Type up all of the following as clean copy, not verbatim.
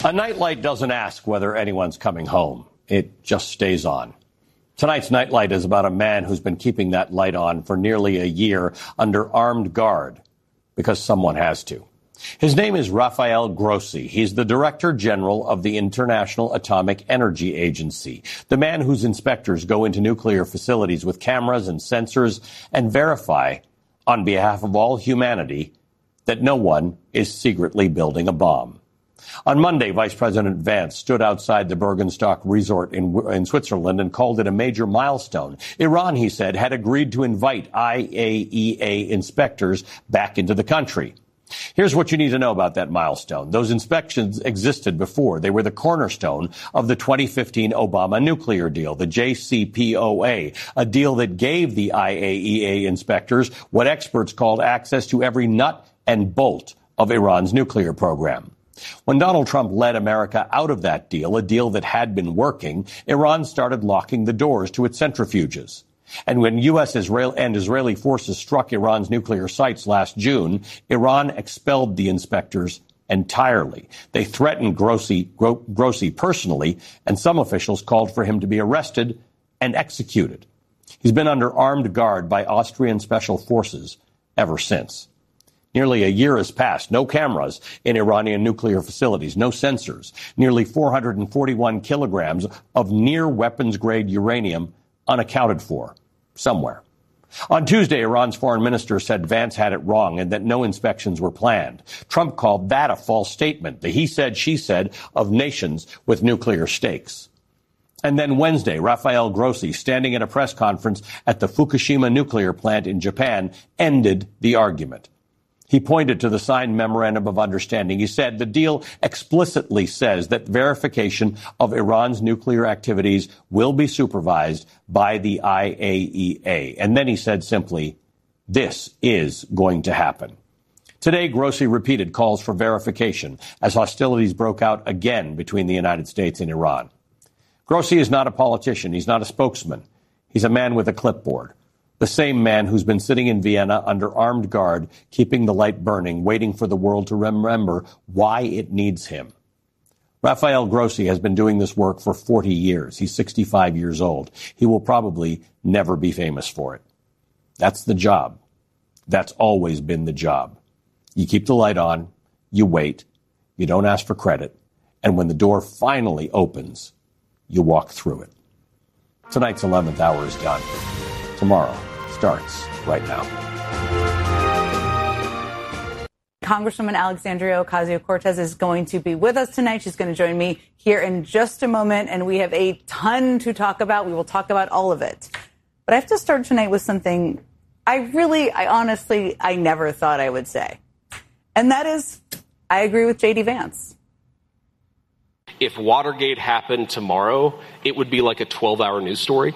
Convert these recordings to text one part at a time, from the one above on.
A nightlight doesn't ask whether anyone's coming home. It just stays on. Tonight's nightlight is about a man who's been keeping that light on for nearly a year under armed guard because someone has to. His name is Rafael Grossi. He's the Director General of the International Atomic Energy Agency, the man whose inspectors go into nuclear facilities with cameras and sensors and verify, on behalf of all humanity, that no one is secretly building a bomb. On Monday, Vice President Vance stood outside the Bergenstock resort in Switzerland and called it a major milestone. Iran, he said, had agreed to invite IAEA inspectors back into the country. Here's what you need to know about that milestone. Those inspections existed before. They were the cornerstone of the 2015 Obama nuclear deal, the JCPOA, a deal that gave the IAEA inspectors what experts called access to every nut and bolt of Iran's nuclear program. When Donald Trump led America out of that deal, a deal that had been working, Iran started locking the doors to its centrifuges. And when U.S. and Israeli forces struck Iran's nuclear sites last June, Iran expelled the inspectors entirely. They threatened Grossi personally, and some officials called for him to be arrested and executed. He's been under armed guard by Austrian special forces ever since. Nearly a year has passed. No cameras in Iranian nuclear facilities, no sensors. Nearly 441 kilograms of near weapons-grade uranium unaccounted for somewhere. On Tuesday, Iran's foreign minister said Vance had it wrong and that no inspections were planned. Trump called that a false statement, the he said, she said of nations with nuclear stakes. And then Wednesday, Rafael Grossi, standing at a press conference at the Fukushima nuclear plant in Japan, ended the argument. He pointed to the signed memorandum of understanding. He said the deal explicitly says that verification of Iran's nuclear activities will be supervised by the IAEA. And then he said simply, this is going to happen. Today, Grossi repeated calls for verification as hostilities broke out again between the United States and Iran. Grossi is not a politician. He's not a spokesman. He's a man with a clipboard. The same man who's been sitting in Vienna under armed guard, keeping the light burning, waiting for the world to remember why it needs him. Rafael Grossi has been doing this work for 40 years. He's 65 years old. He will probably never be famous for it. That's the job. That's always been the job. You keep the light on, you wait, you don't ask for credit, and when the door finally opens, you walk through it. Tonight's 11th hour is done. Tomorrow starts right now. Congresswoman Alexandria Ocasio-Cortez is going to be with us tonight. She's going to join me here in just a moment, and we have a ton to talk about. We will talk about all of it. But I have to start tonight with something I honestly never thought I would say. And that is, I agree with J.D. Vance. If Watergate happened tomorrow, it would be like a 12-hour news story.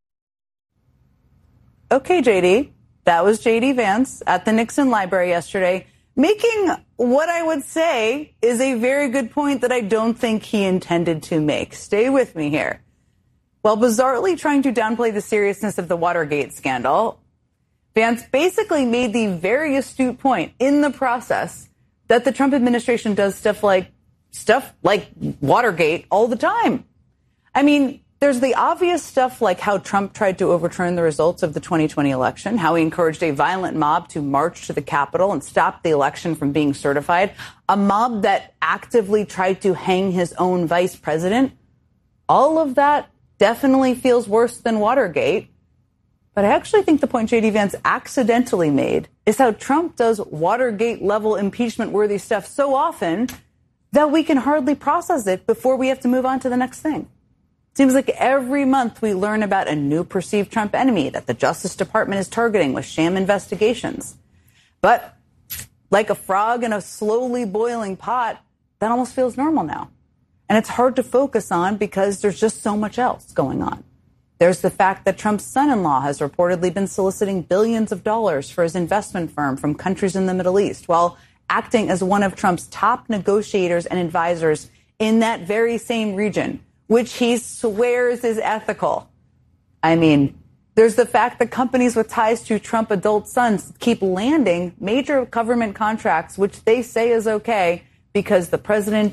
Okay, J.D., that was J.D. Vance at the Nixon Library yesterday, making what I would say is a very good point that I don't think he intended to make. Stay with me here. While bizarrely trying to downplay the seriousness of the Watergate scandal, Vance basically made the very astute point in the process that the Trump administration does stuff like Watergate all the time. I mean, there's the obvious stuff like how Trump tried to overturn the results of the 2020 election, how he encouraged a violent mob to march to the Capitol and stop the election from being certified, a mob that actively tried to hang his own vice president. All of that definitely feels worse than Watergate. But I actually think the point J.D. Vance accidentally made is how Trump does Watergate-level impeachment-worthy stuff so often that we can hardly process it before we have to move on to the next thing. Seems like every month we learn about a new perceived Trump enemy that the Justice Department is targeting with sham investigations. But like a frog in a slowly boiling pot, that almost feels normal now. And it's hard to focus on because there's just so much else going on. There's the fact that Trump's son-in-law has reportedly been soliciting billions of dollars for his investment firm from countries in the Middle East, while acting as one of Trump's top negotiators and advisors in that very same region, which he swears is ethical. I mean, there's the fact that companies with ties to Trump adult sons keep landing major government contracts, which they say is okay because the president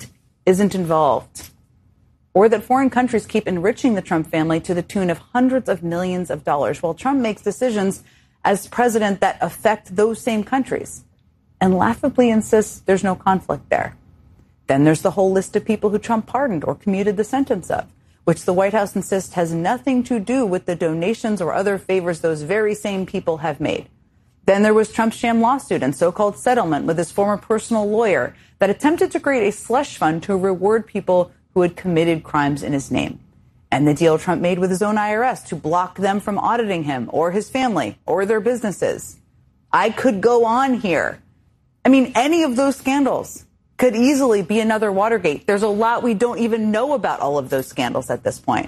isn't involved, or that foreign countries keep enriching the Trump family to the tune of hundreds of millions of dollars while Trump makes decisions as president that affect those same countries and laughably insists there's no conflict there. Then there's the whole list of people who Trump pardoned or commuted the sentence of, which the White House insists has nothing to do with the donations or other favors those very same people have made. Then there was Trump's sham lawsuit and so-called settlement with his former personal lawyer that attempted to create a slush fund to reward people who had committed crimes in his name. And the deal Trump made with his own IRS to block them from auditing him or his family or their businesses. I could go on here. I mean, any of those scandals could easily be another Watergate. There's a lot we don't even know about all of those scandals at this point.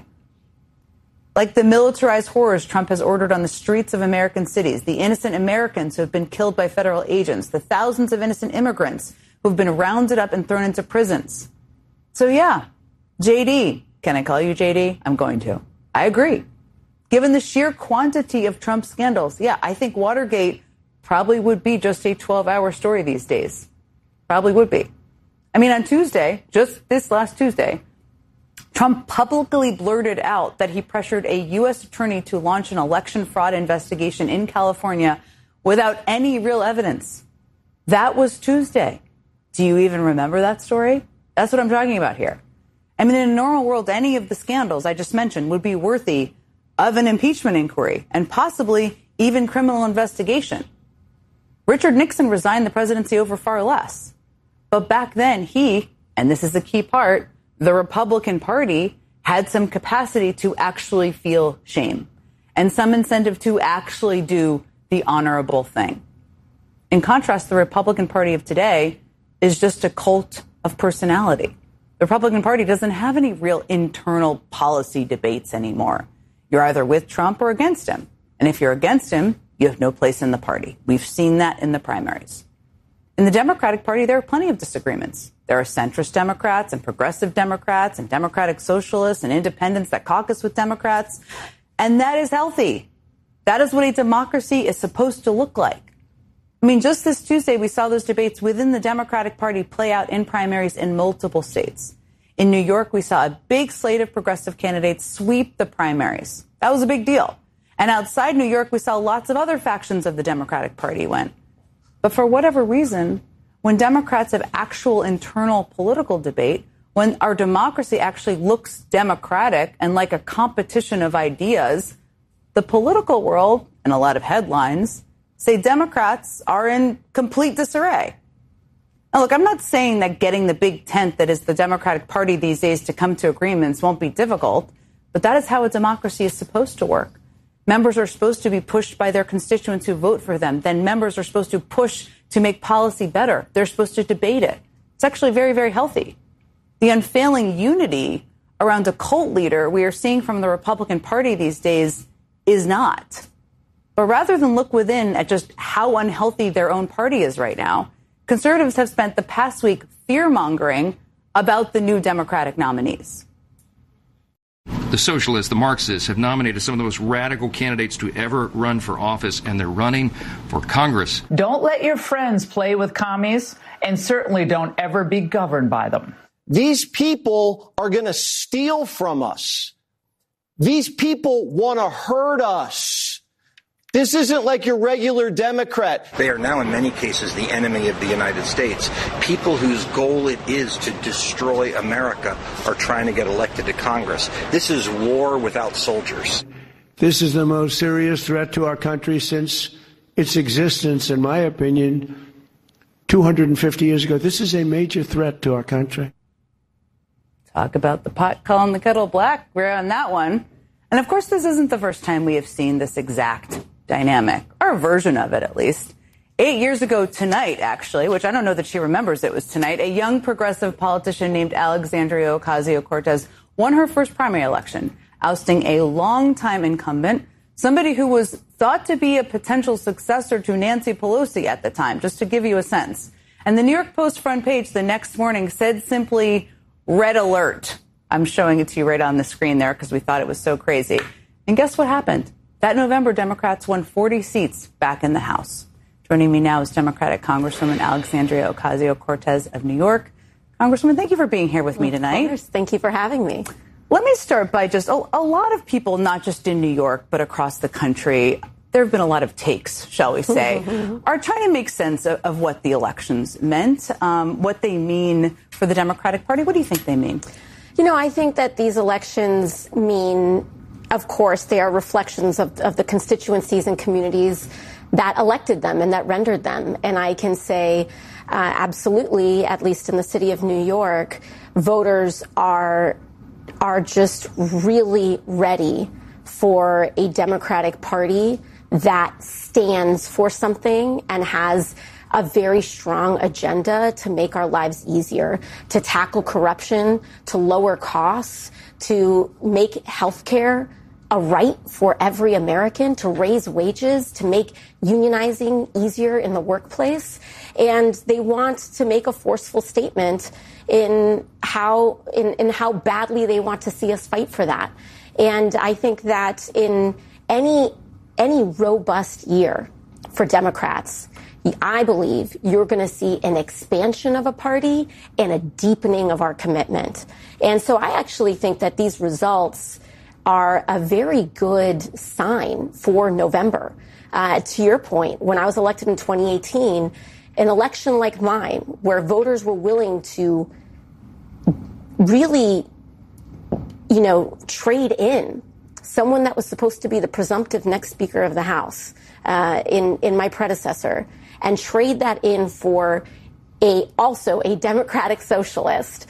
Like the militarized horrors Trump has ordered on the streets of American cities, the innocent Americans who have been killed by federal agents, the thousands of innocent immigrants who have been rounded up and thrown into prisons. So yeah, JD, can I call you JD? I'm going to. I agree. Given the sheer quantity of Trump scandals, yeah, I think Watergate probably would be just a 12-hour story these days. Probably would be. I mean, on Tuesday, just this last Tuesday, Trump publicly blurted out that he pressured a U.S. attorney to launch an election fraud investigation in California without any real evidence. That was Tuesday. Do you even remember that story? That's what I'm talking about here. I mean, in a normal world, any of the scandals I just mentioned would be worthy of an impeachment inquiry and possibly even criminal investigation. Richard Nixon resigned the presidency over far less. But back then, he, and this is the key part, the Republican Party had some capacity to actually feel shame and some incentive to actually do the honorable thing. In contrast, the Republican Party of today is just a cult of personality. The Republican Party doesn't have any real internal policy debates anymore. You're either with Trump or against him. And if you're against him, you have no place in the party. We've seen that in the primaries. In the Democratic Party, there are plenty of disagreements. There are centrist Democrats and progressive Democrats and Democratic socialists and independents that caucus with Democrats. And that is healthy. That is what a democracy is supposed to look like. I mean, just this Tuesday, we saw those debates within the Democratic Party play out in primaries in multiple states. In New York, we saw a big slate of progressive candidates sweep the primaries. That was a big deal. And outside New York, we saw lots of other factions of the Democratic Party win. But for whatever reason, when Democrats have actual internal political debate, when our democracy actually looks democratic and like a competition of ideas, the political world, and a lot of headlines, say Democrats are in complete disarray. Now, look, I'm not saying that getting the big tent that is the Democratic Party these days to come to agreements won't be difficult, but that is how a democracy is supposed to work. Members are supposed to be pushed by their constituents who vote for them. Then members are supposed to push to make policy better. They're supposed to debate it. It's actually very, very healthy. The unfailing unity around a cult leader we are seeing from the Republican Party these days is not. But rather than look within at just how unhealthy their own party is right now, conservatives have spent the past week fear-mongering about the new Democratic nominees. The socialists, the Marxists, have nominated some of the most radical candidates to ever run for office, and they're running for Congress. Don't let your friends play with commies, and certainly don't ever be governed by them. These people are going to steal from us. These people want to hurt us. This isn't like your regular Democrat. They are now, in many cases, the enemy of the United States. People whose goal it is to destroy America are trying to get elected to Congress. This is war without soldiers. This is the most serious threat to our country since its existence, in my opinion, 250 years ago. This is a major threat to our country. Talk about the pot calling the kettle black. We're on that one. And of course, this isn't the first time we have seen this exact dynamic, or a version of it at least. 8 years ago tonight, actually, which I don't know that she remembers it was tonight, a young progressive politician named Alexandria Ocasio-Cortez won her first primary election, ousting a longtime incumbent, somebody who was thought to be a potential successor to Nancy Pelosi at the time, just to give you a sense. And the New York Post front page the next morning said simply, "Red alert." I'm showing it to you right on the screen there because we thought it was so crazy. And guess what happened? That November, Democrats won 40 seats back in the House. Joining me now is Democratic Congresswoman Alexandria Ocasio-Cortez of New York. Congresswoman, thank you for being here with me tonight. Of course. Thank you for having me. Let me start by just a lot of people, not just in New York, but across the country, there have been a lot of takes, shall we say, are trying to make sense of what the elections meant, what they mean for the Democratic Party. What do you think they mean? You know, I think that these elections mean, of course, they are reflections of the constituencies and communities that elected them and that rendered them. And I can say absolutely, at least in the city of New York, voters are just really ready for a Democratic Party that stands for something and has a very strong agenda to make our lives easier, to tackle corruption, to lower costs, to make healthcare a right for every American, to raise wages, to make unionizing easier in the workplace. And they want to make a forceful statement in how badly they want to see us fight for that. And I think that in any robust year for Democrats, I believe you're going to see an expansion of a party and a deepening of our commitment. And so I actually think that these results are a very good sign for November. To your point, when I was elected in 2018, an election like mine, where voters were willing to really, trade in someone that was supposed to be the presumptive next Speaker of the House in my predecessor, and trade that in for also a Democratic socialist,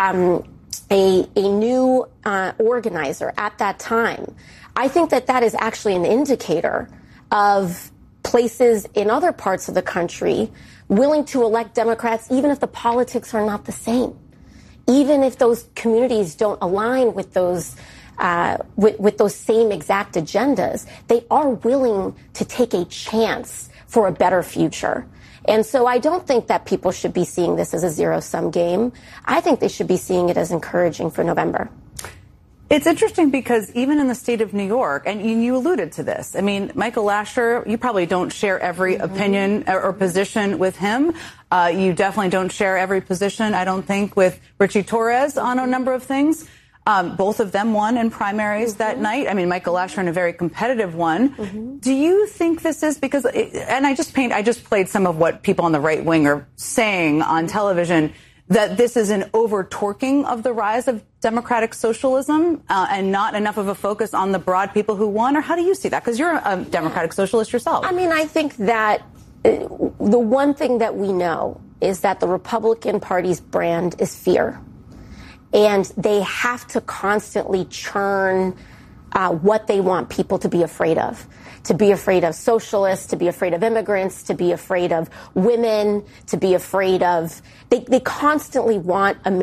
a new organizer at that time. I think that is actually an indicator of places in other parts of the country willing to elect Democrats, even if the politics are not the same, even if those communities don't align with those with those same exact agendas. They are willing to take a chance for a better future. And so I don't think that people should be seeing this as a zero-sum game. I think they should be seeing it as encouraging for November. It's interesting because even in the state of New York, and you alluded to this, I mean, Michael Lasher, you probably don't share every opinion or position with him. You definitely don't share every position, I don't think, with Richie Torres on a number of things. Both of them won in primaries that night. I mean, Michael Lasher in a very competitive one. Do you think this is because, and I just played some of what people on the right wing are saying on television, that this is an over-torquing of the rise of democratic socialism and not enough of a focus on the broad people who won? Or how do you see that? Because you're a democratic socialist yourself. I mean, I think that the one thing that we know is that the Republican Party's brand is fear. And they have to constantly churn what they want people to be afraid of socialists, to be afraid of immigrants, to be afraid of women, to be afraid of. They constantly want